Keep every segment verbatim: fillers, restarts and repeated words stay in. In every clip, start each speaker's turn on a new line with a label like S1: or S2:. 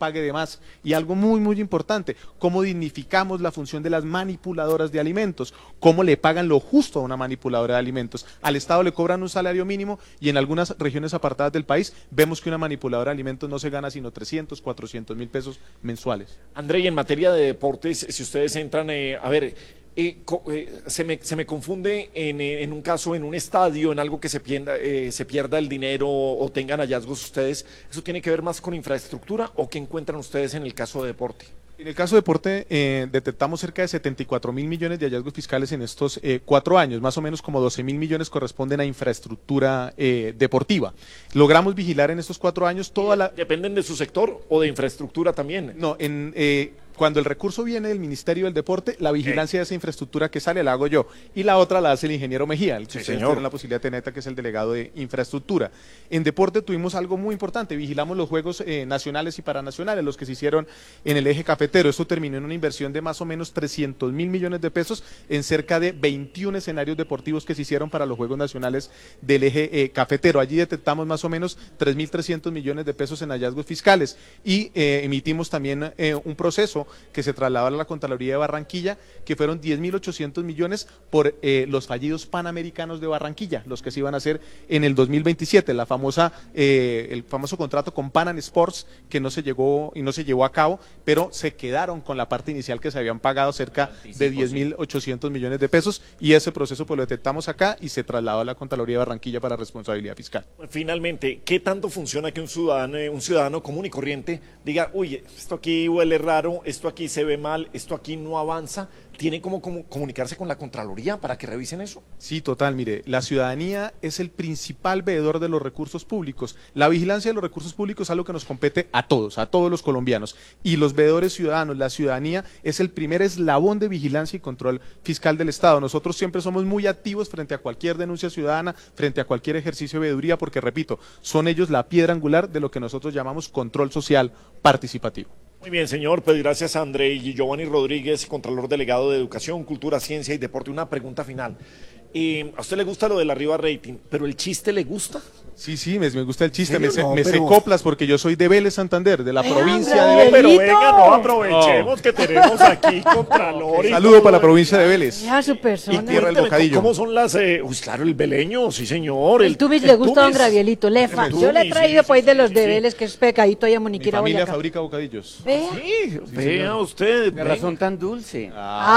S1: pague de más. Y algo muy, muy importante, cómo dignificamos la función de las manipuladoras de alimentos, cómo le pagan lo justo a una manipuladora de alimentos. Al Estado le cobran un salario mínimo y en algunas regiones apartadas del país vemos que una manipuladora de alimentos no se gana sino trescientos, cuatrocientos mil pesos mensuales.
S2: André, y en materia de deportes, si ustedes entran, eh, a ver, eh, co- eh, se, me, se me confunde en, eh, en un caso, en un estadio, en algo que se pierda, eh, se pierda el dinero o tengan hallazgos ustedes, ¿eso tiene que ver más con infraestructura o qué encuentran ustedes en el caso de deporte?
S1: En el caso de deporte, eh, detectamos cerca de setenta y cuatro mil millones de hallazgos fiscales en estos eh, cuatro años, más o menos como doce mil millones corresponden a infraestructura eh, deportiva. Logramos vigilar en estos cuatro años toda la...
S2: ¿Dependen de su sector o de infraestructura también?
S1: No, en... Eh, cuando el recurso viene del Ministerio del Deporte, la vigilancia de esa infraestructura que sale la hago yo y la otra la hace el ingeniero Mejía, el que
S2: Sí,
S1: ustedes
S2: señor.
S1: tienen la posibilidad de tener, que es el delegado de infraestructura. En deporte tuvimos algo muy importante, vigilamos los Juegos eh, nacionales y paranacionales, los que se hicieron en el eje cafetero. Esto terminó en una inversión de más o menos trescientos mil millones de pesos en cerca de veintiún escenarios deportivos que se hicieron para los Juegos nacionales del eje eh, cafetero. Allí detectamos más o menos tres mil trescientos millones de pesos en hallazgos fiscales y eh, emitimos también eh, un proceso que se trasladó a la Contraloría de Barranquilla, que fueron diez mil ochocientos millones por eh, los fallidos Panamericanos de Barranquilla, los que se iban a hacer en el dos mil veintisiete, la famosa, eh, el famoso contrato con Pan Am Sports, que no se llegó y no se llevó a cabo, pero se quedaron con la parte inicial que se habían pagado cerca de diez mil ochocientos millones de pesos, y ese proceso pues lo detectamos acá y se trasladó a la Contraloría de Barranquilla para responsabilidad fiscal.
S2: Finalmente, ¿qué tanto funciona que un ciudadano, un ciudadano común y corriente diga, uy, esto aquí huele raro, esto aquí se ve mal, esto aquí no avanza? ¿Tiene como, como comunicarse con la Contraloría para que revisen eso?
S1: Sí, total, mire, la ciudadanía es el principal veedor de los recursos públicos. La vigilancia de los recursos públicos es algo que nos compete a todos, a todos los colombianos. Y los veedores ciudadanos, la ciudadanía es el primer eslabón de vigilancia y control fiscal del Estado. Nosotros siempre somos muy activos frente a cualquier denuncia ciudadana, frente a cualquier ejercicio de veeduría, porque, repito, son ellos la piedra angular de lo que nosotros llamamos control social participativo.
S2: Muy bien, señor, pues gracias a André y Giovanni Rodríguez, Contralor Delegado de Educación, Cultura, Ciencia y Deporte. Una pregunta final. Eh, a usted le gusta lo del arriba rating, pero ¿el chiste le gusta?
S1: Sí, sí, me, me gusta el chiste,
S2: ¿En
S1: me,
S2: serio?
S1: sé,
S2: No,
S1: me
S2: pero-
S1: sé coplas porque yo soy de Vélez Santander, de la
S3: Venga,
S1: provincia de
S3: hombre,
S1: Vélez.
S2: Pero
S3: Abelito.
S2: venga, no aprovechemos que tenemos aquí Contralor. y
S1: Saludo
S2: todo.
S1: para la provincia de Vélez.
S3: Ya su
S1: Y
S3: persona.
S1: tierra del
S2: Cuénteme,
S1: bocadillo.
S2: ¿cómo son las...? Eh, uy, claro, el beleño, sí, señor.
S3: El tumis le gusta a don
S2: tumis.
S3: Gravielito, lefa.
S2: El
S3: Yo le he
S2: tumis,
S3: traído
S2: sí,
S3: pues
S2: sí,
S3: de los
S2: sí,
S3: de
S2: sí.
S3: Vélez, que es pecadito allá a
S1: Mi
S3: Moniquira,
S1: familia
S3: Boyacá.
S1: fabrica bocadillos.
S3: Vea.
S2: Sí, vea usted.
S4: Qué
S2: venga.
S4: razón tan dulce.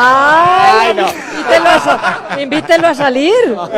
S3: Ay, no. Invítelo a, sa- invítelo a salir.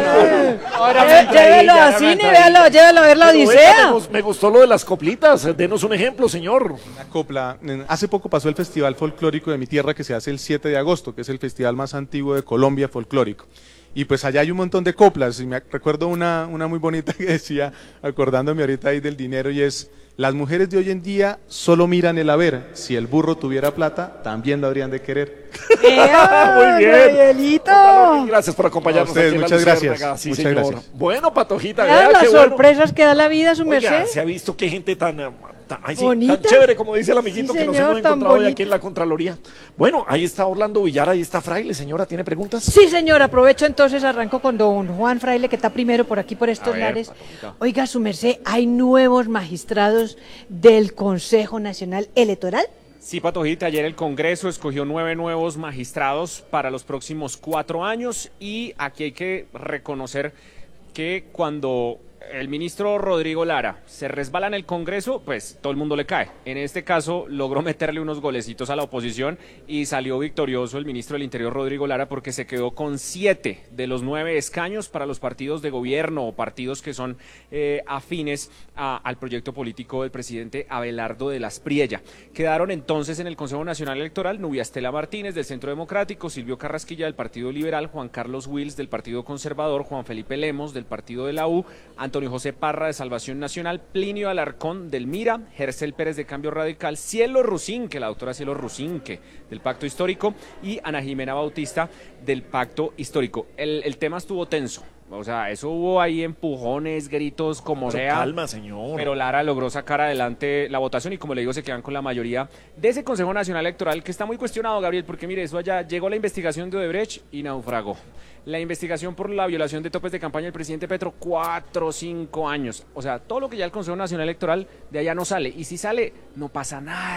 S3: Eh,
S4: Ahora
S3: lle-
S4: me
S3: Llévelo
S4: ahora
S3: a
S4: me
S3: cine,
S4: entra ahí.
S3: véalo, llévelo a ver la
S2: Pero venga,
S3: Odisea.
S2: me, gus- me gustó lo de las coplitas. Denos un ejemplo, señor.
S1: La copla. En- Hace poco pasó el Festival Folclórico de mi tierra que se hace el siete de agosto, que es el festival más antiguo de Colombia folclórico. Y pues allá hay un montón de coplas. Y me ac- recuerdo una, una muy bonita que decía, acordándome ahorita ahí del dinero, y es: las mujeres de hoy en día solo miran el haber. Si el burro tuviera plata, también lo habrían de querer.
S3: Vea,
S2: Muy bien.
S3: Gabrielito.
S2: Gracias por acompañarnos.
S1: A ustedes,
S2: aquí en La
S1: muchas gracias.
S2: Luciérnaga. Sí,
S1: Muchas
S2: señor.
S1: gracias.
S2: Bueno, Patojita,
S3: Vean
S2: vea
S3: las
S2: qué bueno.
S3: sorpresas que da la vida, su
S2: Oiga,
S3: merced.
S2: se ha visto qué gente tan, eh, tan, ay, sí, tan
S3: Bonita.
S2: chévere, como dice el amiguito,
S3: Sí,
S2: que nos
S3: señor,
S2: hemos
S3: tan
S2: encontrado hoy
S3: bonita.
S2: aquí en la Contraloría. Bueno, ahí está Orlando Villar, ahí está Fraile. Señora, ¿tiene preguntas?
S3: Sí, señor, aprovecho entonces, arranco con don Juan Fraile, que está primero por aquí, por estos
S4: ver,
S3: lares.
S4: Patojita.
S3: Oiga, su merced, ¿hay nuevos magistrados del Consejo Nacional Electoral?
S5: Sí, Patojita, ayer el Congreso escogió nueve nuevos magistrados para los próximos cuatro años y aquí hay que reconocer que cuando el ministro Rodrigo Lara se resbala en el Congreso, pues todo el mundo le cae. En este caso logró meterle unos golecitos a la oposición y salió victorioso el ministro del Interior Rodrigo Lara porque se quedó con siete de los nueve escaños para los partidos de gobierno o partidos que son eh, afines a- al proyecto político del presidente Abelardo de las Priella. Quedaron entonces en el Consejo Nacional Electoral Nubia Estela Martínez del Centro Democrático, Silvio Carrasquilla del Partido Liberal, Juan Carlos Wills del Partido Conservador, Juan Felipe Lemos del Partido de la U, Antonio José Parra de Salvación Nacional, Plinio Alarcón del Mira, Gercel Pérez de Cambio Radical, Cielo Rusinque, la doctora Cielo Rusinque del Pacto Histórico y Ana Jimena Bautista del Pacto Histórico. El, el tema estuvo tenso, o sea, eso hubo ahí empujones, gritos, como
S2: Pero
S5: sea.
S2: calma, señor.
S5: Pero Lara logró sacar adelante la votación y, como le digo, se quedan con la mayoría de ese Consejo Nacional Electoral que está muy cuestionado, Gabriel, porque mire, eso allá llegó la investigación de Odebrecht y naufragó. La investigación por la violación de topes de campaña del presidente Petro, cuatro o cinco años. O sea, todo lo que ya el Consejo Nacional Electoral de allá no sale. Y si sale, no pasa nada.